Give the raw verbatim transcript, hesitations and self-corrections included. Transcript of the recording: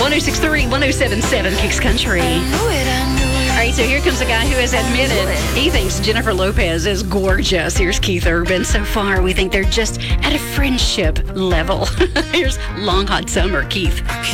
one oh six point three, one oh seven point seven Kicks Country. All right, so here comes a guy who has admitted he thinks Jennifer Lopez is gorgeous. Here's Keith Urban. So far, we think they're just at a friendship level. Here's Long Hot Summer, Keith.